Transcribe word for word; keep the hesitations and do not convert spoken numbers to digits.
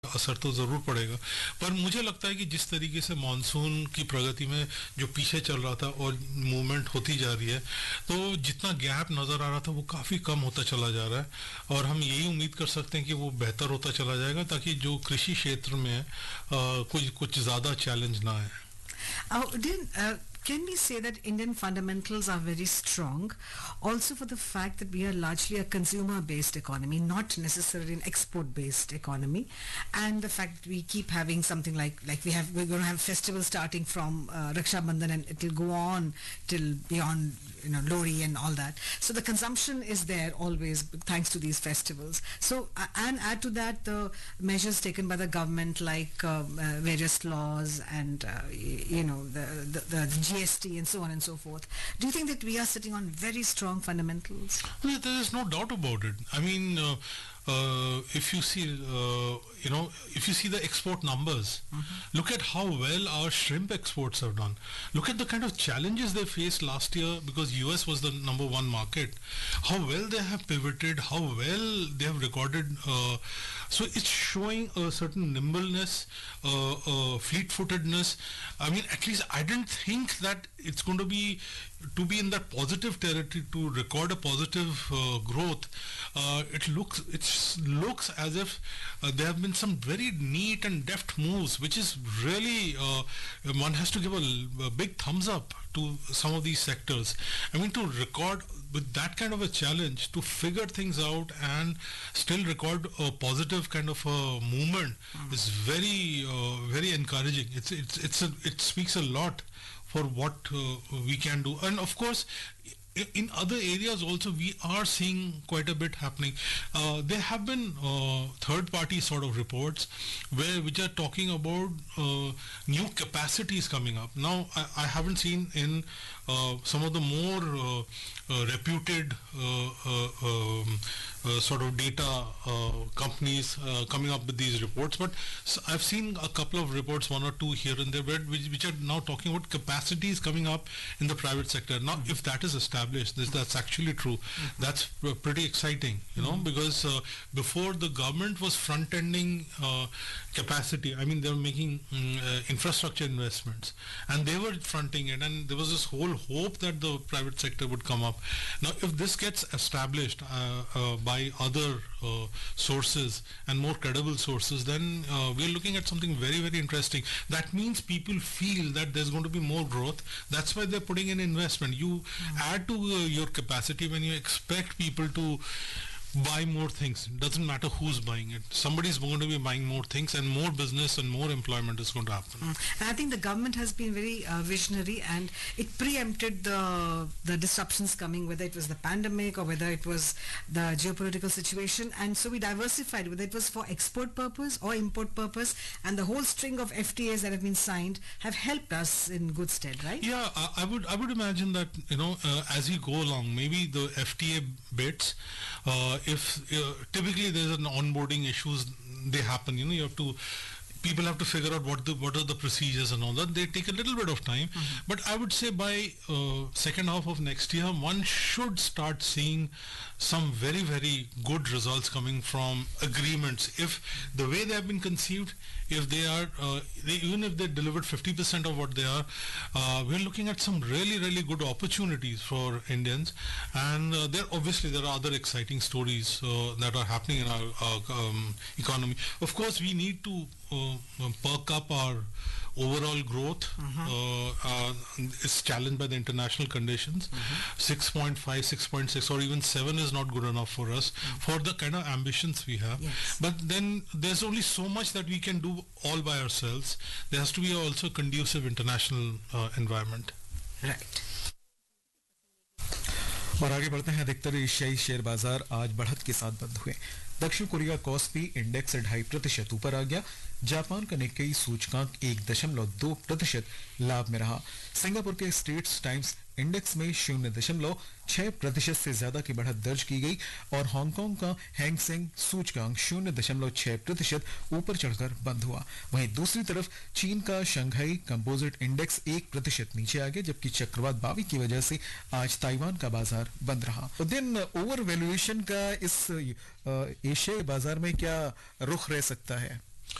असर तो ज़रूर पड़ेगा, पर मुझे लगता है कि जिस तरीके से मानसून की प्रगति में जो पीछे चल रहा था और मूवमेंट होती जा रही है, तो जितना गैप नज़र आ रहा था वो काफ़ी कम होता चला जा रहा है और हम यही उम्मीद कर सकते हैं कि वो बेहतर होता चला जाएगा ताकि जो कृषि क्षेत्र में है कुछ कुछ ज़्यादा चैलेंज ना आए. Uh, then, uh, can we say that Indian fundamentals are very strong also for the fact that we are largely a consumer-based economy, not necessarily an export-based economy, and the fact that we keep having something like, like we have, we're going to have festivals starting from uh, Raksha Bandhan and it will go on till beyond, you know, Lori and all that. So the consumption is there always thanks to these festivals. So, uh, and add to that the measures taken by the government like uh, uh, various laws and, uh, you know, the, the, the G S T and so on and so forth. Do you think that we are sitting on very strong fundamentals? Well, there is no doubt about it. I mean, uh, uh, if you see, uh, you know, if you see the export numbers, mm-hmm. look at how well our shrimp exports have done. Look at the kind of challenges they faced last year because U S was the number one market. How well they have pivoted, how well they have recorded. Uh, so it's showing a certain nimbleness, uh, uh, fleet-footedness. I mean, at least I didn't think that it's going to be to be in that positive territory to record a positive uh, growth. Uh, it looks it looks as if uh, there have been some very neat and deft moves, which is really uh, one has to give a, a big thumbs up to some of these sectors. I mean, to record with that kind of a challenge, to figure things out and still record a positive kind of a movement mm. is very uh, very encouraging. It's it's it's a, it speaks a lot for what uh, we can do. And of course, in other areas also we are seeing quite a bit happening. Uh, there have been uh, third-party sort of reports where which are talking about uh, new capacities coming up. Now, I, I haven't seen in uh, some of the more uh, uh, reputed uh, uh, um, uh, sort of data uh, companies uh, coming up with these reports, but I've seen a couple of reports, one or two here and there, which, which are now talking about capacities coming up in the private sector. Now, mm-hmm. if that is established, this, that's actually true. Mm-hmm. That's p- pretty exciting, you know, mm-hmm. because uh, before the government was front-ending uh, capacity. I mean, they were making um, uh, infrastructure investments and they were fronting it, and there was this whole hope that the private sector would come up. Now, if this gets established uh, uh, by other uh, sources and more credible sources, then uh, we're looking at something very, very interesting. That means people feel that there's going to be more growth. That's why they're putting in investment. You mm-hmm. add to uh, your capacity when you expect people to buy more things. It doesn't matter who's buying it. Somebody's going to be buying more things, and more business and more employment is going to happen. Mm. And I think the government has been very uh, visionary, and it preempted the the disruptions coming, whether it was the pandemic or whether it was the geopolitical situation. And so we diversified, whether it was for export purpose or import purpose, and the whole string of F T As that have been signed have helped us in good stead, right? Yeah, I, I would I would imagine that, you know, uh, as we go along, maybe the F T A bits, uh, if uh, typically there's an onboarding issues, they happen, you know, you have to people have to figure out what the what are the procedures and all that. They take a little bit of time, mm-hmm. but I would say by uh, second half of next year, one should start seeing some very, very good results coming from agreements. If the way they have been conceived, if they are, uh, they, even if they delivered fifty percent of what they are, uh, we're looking at some really, really good opportunities for Indians. And uh, there obviously there are other exciting stories uh, that are happening in our, our um, economy. Of course, we need to uh, perk up our overall growth. Mm-hmm. uh, uh, is challenged by the international conditions. Mm-hmm. six point five, six point six or even seven is not good enough for us mm-hmm. for the kind of ambitions we have. Yes. But then there's only so much that we can do all by ourselves. There has to be also a conducive international uh, environment. Right. और आगे बढ़ते हैं. अधिकतर एशियाई share बाजार आज बढ़त के साथ बंद हुए. दक्षिण कोरिया कॉस्पी इंडेक्स ढाई प्रतिशत ऊपर आ गया. जापान का निक्केई सूचकांक एक दशमलव दो प्रतिशत लाभ में रहा. सिंगापुर के स्ट्रेट्स टाइम्स इंडेक्स में शून्य दशमलव छह प्रतिशत से ज्यादा की बढ़त दर्ज की गई और हांगकांग का हैंग सेंग सूचकांक शून्य दशमलव छह प्रतिशत ऊपर चढ़कर बंद हुआ. वहीं दूसरी तरफ चीन का शंघाई कंपोजिट इंडेक्स एक प्रतिशत नीचे आ गया, जबकि चक्रवात बावी की वजह से आज ताइवान का बाजार बंद रहा. दिन ओवर वैल्यूएशन का इस एशियाई बाजार में क्या रुख रह सकता है?